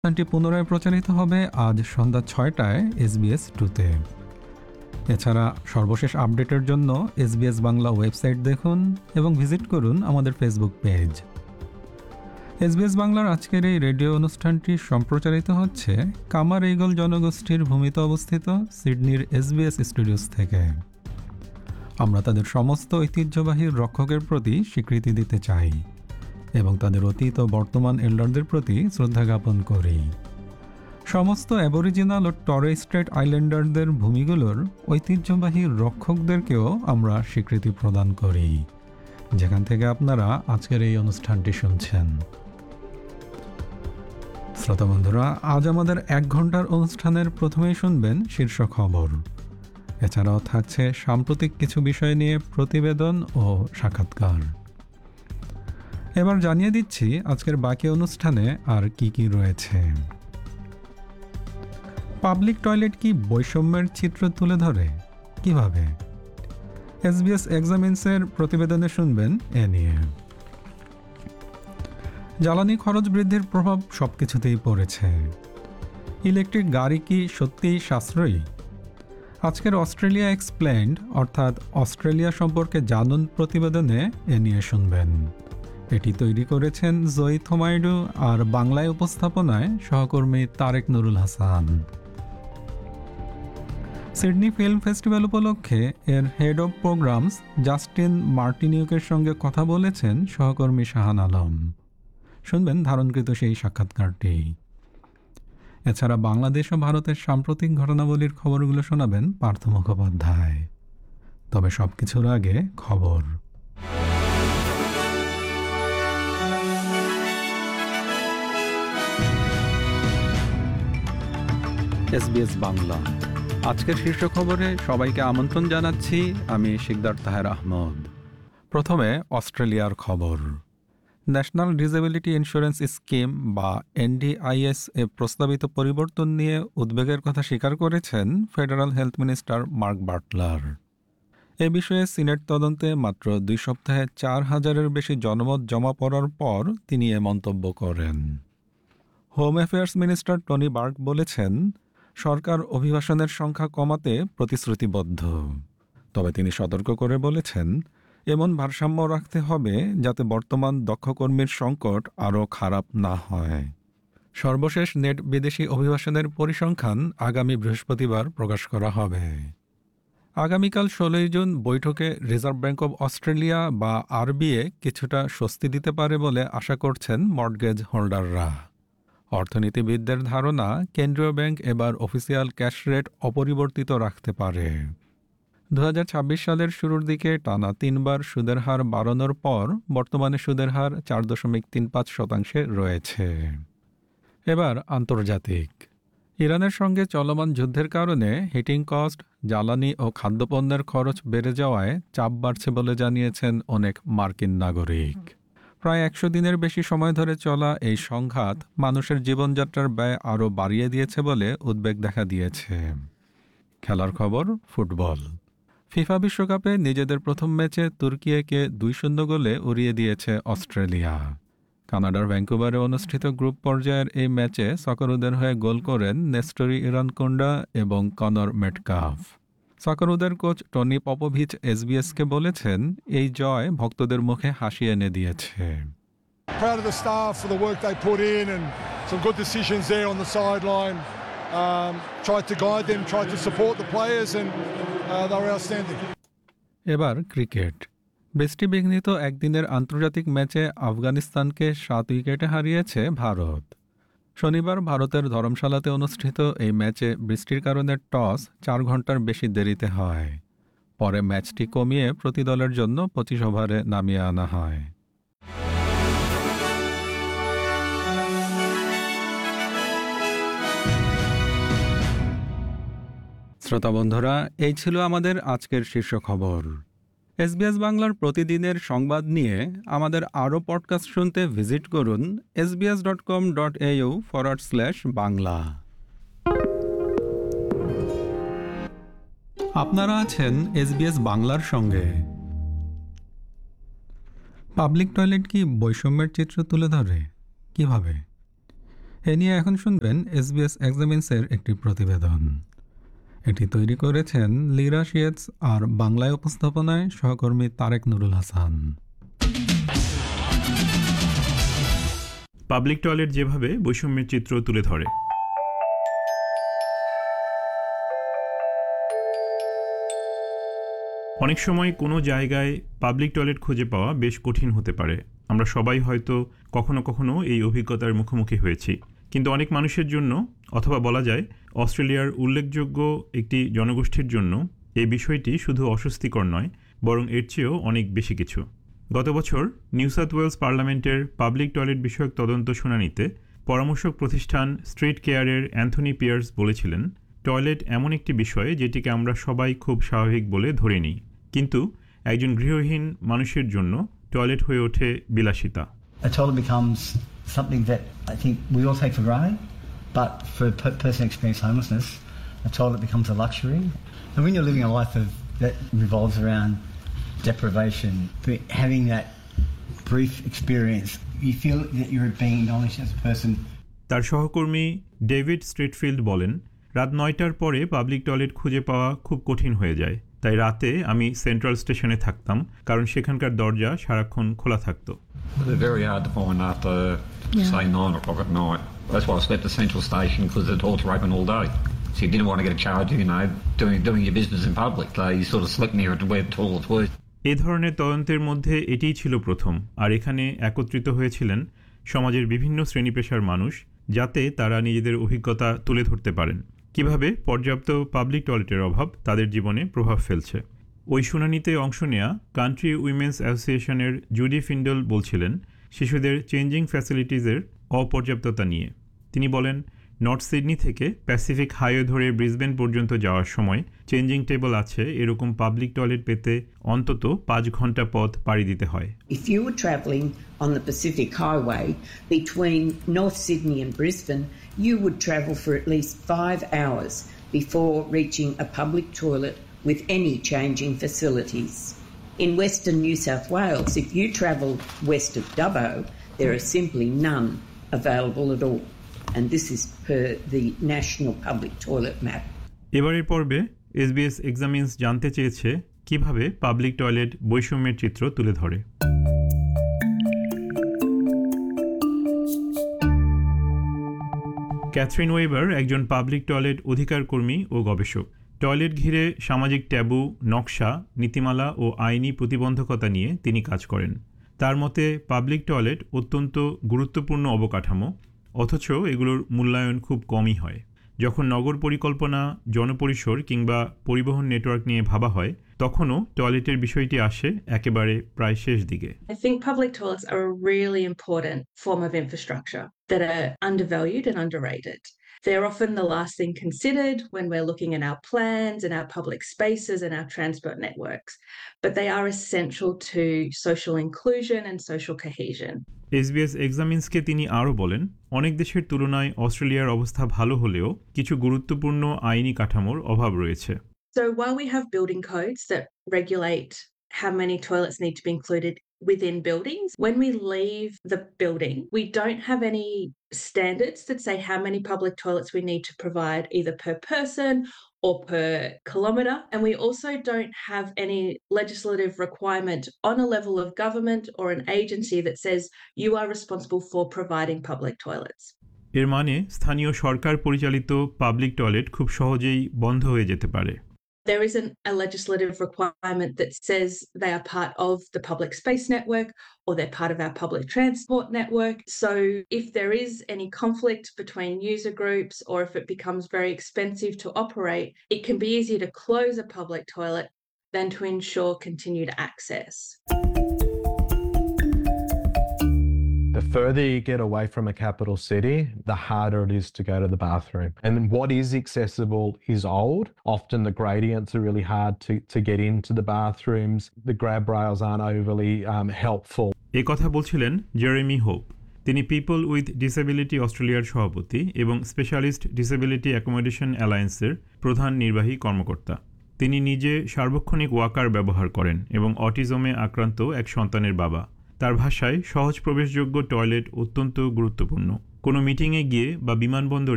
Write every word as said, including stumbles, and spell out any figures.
অনুষ্ঠানটি পুনরায় প্রচারিত হবে আজ সন্ধ্যা ছয়টায় এসবিএস টুতে। এছাড়া সর্বশেষ আপডেটের জন্য এসবিএস বাংলা ওয়েবসাইট দেখুন এবং ভিজিট করুন আমাদের ফেসবুক পেজ। এসবিএস বাংলার আজকের এই রেডিও অনুষ্ঠানটি সম্প্রচারিত হচ্ছে কামার ঈগল জনগোষ্ঠীর ভূমিতে অবস্থিত সিডনির এসবিএস স্টুডিওস থেকে। আমরা তাদের সমস্ত ঐতিহ্যবাহী রক্ষকের প্রতি স্বীকৃতি দিতে চাই এবং তাদের অতীত ও বর্তমান এল্ডারদের প্রতি শ্রদ্ধা জ্ঞাপন করি। সমস্ত অ্যাবরিজিনাল ও টরে স্ট্রেট আইল্যান্ডারদের ভূমিগুলোর ঐতিহ্যবাহী রক্ষকদেরকেও আমরা স্বীকৃতি প্রদান করি, যেখান থেকে আপনারা আজকের এই অনুষ্ঠানটি শুনছেন। শ্রোতা বন্ধুরা, আজ আমাদের এক ঘন্টার অনুষ্ঠানের প্রথমেই শুনবেন শীর্ষ খবর। এছাড়াও থাকছে সাম্প্রতিক কিছু বিষয় নিয়ে প্রতিবেদন ও সাক্ষাৎকার। এবার জানিয়ে দিচ্ছি আজকের বাকি অনুষ্ঠানে আর কি কি রয়েছে। পাবলিক টয়লেট কি বৈষম্যের চিত্র তুলে ধরে? কিভাবে? এসবিএস এক্সামিনসের প্রতিবেদনে শুনবেন এ নিয়ে। জ্বালানি খরচ বৃদ্ধির প্রভাব সবকিছুতেই পড়েছে। ইলেকট্রিক গাড়ি কি সত্যিই সাশ্রয়ী? আজকের অস্ট্রেলিয়া এক্সপ্লেন্ড অর্থাৎ অস্ট্রেলিয়া সম্পর্কে জানুন প্রতিবেদনে এ নিয়ে শুনবেন। এটি তৈরি করেছেন জয়ী থোমাইডু আর বাংলায় উপস্থাপনায় সহকর্মী Tarique Nurul Hasan. Sydney film festival উপলক্ষে এর হেড অব প্রোগ্রামস জাস্টিন মার্টিনিউকের সঙ্গে কথা বলেছেন সহকর্মী শাহান আলম। শুনবেন ধারণকৃত সেই সাক্ষাৎকারটি। এছাড়া বাংলাদেশ ও ভারতের সাম্প্রতিক ঘটনাবলীর খবরগুলো শোনাবেন পার্থ মুখোপাধ্যায়। তবে সবকিছুর আগে খবর। এসবিএস বাংলা আজকের শীর্ষ খবরে সবাইকে আমন্ত্রণ জানাচ্ছি। আমি শিকদার তাহের আহমদ। প্রথমে অস্ট্রেলিয়ার খবর। ন্যাশনাল ডিসেবিলিটি ইন্স্যুরেন্স স্কিম বা এনডিআইএস এ প্রস্তাবিত পরিবর্তন নিয়ে উদ্বেগের কথা স্বীকার করেছেন federal health minister mark Butler. এ বিষয়ে সিনেট তদন্তে মাত্র দুই সপ্তাহে চার হাজারের বেশি জনমত জমা পড়ার পর তিনি এ মন্তব্য করেন। হোম অ্যাফেয়ার্স মিনিস্টার টনি বার্গ বলেছেন, সরকার অভিবাসনের সংখ্যা কমাতে প্রতিশ্রুতিবদ্ধ। তবে তিনি সতর্ক করে বলেছেন, এমন ভারসাম্য রাখতে হবে যাতে বর্তমান দক্ষ কর্মীর সংকট আরও খারাপ না হয়। সর্বশেষ নেট বিদেশি অভিবাসনের পরিসংখ্যান আগামী বৃহস্পতিবার প্রকাশ করা হবে। আগামীকাল ষোলোই জুন বৈঠকে রিজার্ভ ব্যাঙ্ক অব অস্ট্রেলিয়া বা আরবিএ কিছুটা স্বস্তি দিতে পারে বলে আশা করছেন মর্টগেজ হোল্ডাররা। অর্থনীতিবিদদের ধারণা, কেন্দ্রীয় ব্যাংক এবার অফিসিয়াল ক্যাশ রেট অপরিবর্তিত রাখতে পারে। দু হাজার ছাব্বিশ সালের শুরুর দিকে টানা তিনবার সুদের হার বাড়ানোর পর বর্তমানে সুদের হার চার দশমিক তিন পাঁচ শতাংশে রয়েছে। এবার আন্তর্জাতিক। ইরানের সঙ্গে চলমান যুদ্ধের কারণে হিটিং কস্ট, জ্বালানি ও খাদ্যপণ্যের খরচ বেড়ে যাওয়ায় চাপ বাড়ছে বলে জানিয়েছেন অনেক মার্কিন নাগরিক। প্রায় একশো দিনের বেশি সময় ধরে চলা এই সংঘাত মানুষের জীবনযাত্রার ব্যয় আরও বাড়িয়ে দিয়েছে বলে উদ্বেগ দেখা দিয়েছে। খেলার খবর, ফুটবল। ফিফা বিশ্বকাপে নিজেদের প্রথম ম্যাচে তুর্কিকে দুই শূন্য গোলে উড়িয়ে দিয়েছে অস্ট্রেলিয়া। কানাডার ভ্যাঙ্কুভারে অনুষ্ঠিত গ্রুপ পর্যায়ের এই ম্যাচে সকারুদের হয়ে গোল করেন নেস্টরি ইরানকোন্ডা এবং Conor Metcalfe. সকারুদের coach Tony Popovich এসবিএসকে বলেছেন, এই জয় ভক্তদের মুখে হাসি এনে দিয়েছে। Proud of the staff for the work they put in and some good decisions there on the sideline. Um, tried to guide them, tried to support the players and uh, they were outstanding. এবার cricket. বৃষ্টিবিঘ্নিত একদিনের আন্তর্জাতিক ম্যাচে আফগানিস্তানকে সাত উইকেটে হারিয়েছে ভারত। শনিবার ভারতের ধর্মশালাতে অনুষ্ঠিত এই ম্যাচে বৃষ্টির কারণে টস চার ঘন্টার বেশি দেরিতে হয়। পরে ম্যাচটি কমিয়ে প্রতি দলের জন্য পঁচিশ ওভারে নামিয়ে আনা হয়। শ্রোতা বন্ধুরা, এই ছিল আমাদের আজকের শীর্ষ খবর। এসবিএস বাংলার প্রতিদিনের সংবাদ নিয়ে আমাদের আরও পডকাস্ট শুনতে ভিজিট করুন SBS dot com dot AU forward slash Bangla. আপনারা আছেন এসবিএস বাংলার সঙ্গে। পাবলিক টয়লেট কি বৈষম্যের চিত্র তুলে ধরে? কিভাবে? এ নিয়ে এখন শুনবেন এসবিএস এক্সামিন্সের একটি প্রতিবেদন। এটি তৈরি করেছেন লিরা শিয়েটস আর বাংলায় উপস্থাপনায় সহকর্মী তারেক নুরুল হাসান। পাবলিক টয়লেট যেভাবে বৈষম্যের চিত্র তুলে ধরে। অনেক সময় কোনো জায়গায় পাবলিক টয়লেট খুঁজে পাওয়া বেশ কঠিন হতে পারে। আমরা সবাই হয়তো কখনো কখনো এই অভিজ্ঞতার মুখোমুখি হয়েছি, কিন্তু অনেক মানুষের জন্য, অথবা বলা যায় অস্ট্রেলিয়ার উল্লেখযোগ্য একটি জনগোষ্ঠীর জন্য এই বিষয়টি শুধু অস্বস্তিকর নয়, বরং এর চেয়েও অনেক বেশি কিছু। গত বছর নিউ সাউথ ওয়েলস পার্লামেন্টের পাবলিক টয়লেট বিষয়ক তদন্ত শুনানিতে পরামর্শক প্রতিষ্ঠান স্ট্রিট কেয়ারের অ্যান্থনি পিয়ার্স বলেছিলেন, টয়লেট এমন একটি বিষয় যেটিকে আমরা সবাই খুব স্বাভাবিক বলে ধরে নিই, কিন্তু একজন গৃহহীন মানুষের জন্য টয়লেট হয়ে ওঠে বিলাসিতা। A toilet becomes something that I think we all take for granted, but for a per- person experiencing homelessness, a toilet becomes a luxury. And when you're living a life of, that revolves around deprivation, having that brief experience, you feel that you're being acknowledged as a person. তার সহকর্মী David স্ট্রিটফিল্ড বলেন, রাত নয়টার পরে public toilet খুঁজে পাওয়া খুব কঠিন হয়ে যায়। তাই রাতে আমি সেন্ট্রাল স্টেশনে থাকতাম, কারণ সেখানকার দরজা সারাক্ষণ খোলা থাকতো। They're very hard to find after, yeah. say, nine o'clock at night. That's why I slept at Central Station, because the toilets were open all day. So you didn't want to get a charge, you know, doing doing your business in public. So you sort of slept near it where the toilets were. এই ধরনের তদন্তের মধ্যে এটিই ছিল প্রথম, আর এখানে একত্রিত হয়েছিলেন সমাজের বিভিন্ন শ্রেণী পেশার মানুষ, যাতে তারা নিজেদের অভিজ্ঞতা তুলে ধরতে পারেন কিভাবে পর্যাপ্ত পাবলিক টয়লেটের অভাব তাদের জীবনে প্রভাব ফেলছে। ওই শুনানিতে অংশ নেয়া কান্ট্রি উইমেন্স অ্যাসোসিয়েশনের জুডি ফিন্ডল বলছিলেন শিশুদের চেঞ্জিং ফ্যাসিলিটিসের অপর্যাপ্ততা নিয়ে। তিনি বলেন, নর্থ সিডনি থেকে প্যাসিফিক হাইওয়ে ধরে ব্রিসবেন পর্যন্ত যাওয়ার সময় চেঞ্জিং টেবল আছে এরকম পাবলিক টয়লেট পেতে অন্তত পাঁচ ঘন্টা পথ পাড়ি দিতে হয়। If you were travelling on the Pacific Highway between North Sydney and Brisbane, you would travel for at least five hours before reaching a public toilet with any changing facilities. In Western New South Wales, if you travel west of Dubbo, there are simply none available at all. And this is per the National Public Toilet Map. এবারের পর্বে SBS এক্সামিন্স জানতে চেয়েছে কিভাবে public toilet বৈষম্যের চিত্র তুলে ধরে। Catherine weber একজন পাবলিক টয়লেট অধিকার কর্মী ও গবেষক। টয়লেট ঘিরে সামাজিক ট্যাবু, নকশা, নীতিমালা ও আইনি প্রতিবন্ধকতা নিয়ে তিনি কাজ করেন। তার মতে পাবলিক টয়লেট অত্যন্ত গুরুত্বপূর্ণ অবকাঠামো, অথচ এগুলোর মূল্যায়ন খুব কমই হয়। যখন নগর পরিকল্পনা, জনপরিসর কিংবা পরিবহন নেটওয়ার্ক নিয়ে ভাবা হয়, তখনও টয়লেটের বিষয়টি আসে একেবারে প্রায় শেষ দিকে। I think public toilets are a really important form of infrastructure that are undervalued and underrated. They're often the last thing considered when we're looking at our plans and our public spaces and our transport networks, but they are essential to social inclusion and social cohesion. SBS এক্সামিন্সকে তিনি আরও বলেন, অনেক দেশের তুলনায় অস্ট্রেলিয়ার অবস্থা ভালো হলেও কিছু গুরুত্বপূর্ণ আইনি কাঠামোর অভাব রয়েছে। So while we have building codes that regulate how many toilets need to be included within buildings, when we leave the building, we don't have any standards that say how many public toilets we need to provide either per person or per kilometre. And we also don't have any legislative requirement on a level of government or an agency that says you are responsible for providing public toilets. এর মানে স্থানীয় সরকার পরিচালিত public toilet খুব সহজেই বন্ধ হয়ে যেতে পারে। There isn't a legislative requirement that says they are part of the public space network or they're part of our public transport network. So if there is any conflict between user groups or if it becomes very expensive to operate, it can be easier to close a public toilet than to ensure continued access. The further you get away from a capital city, the harder it is to go to the bathroom. And what is accessible is old. Often the gradients are really hard to, to get into the bathrooms. The grab rails aren't overly um, helpful. এই কথা বলছিলেন Jeremy hope. তিনি people with disability অস্ট্রেলিয়ার সভাপতি এবং specialist disability accommodation অ্যালায়েন্সের প্রধান নির্বাহী কর্মকর্তা। তিনি নিজে সার্বক্ষণিক ওয়াকার ব্যবহার করেন এবং অটিজমে আক্রান্ত এক সন্তানের বাবা। তার ভাষায় সহজ প্রবেশযোগ্য টয়লেট অত্যন্ত গুরুত্বপূর্ণ। কোনো মিটিংয়ে গিয়ে বা বিমানবন্দরে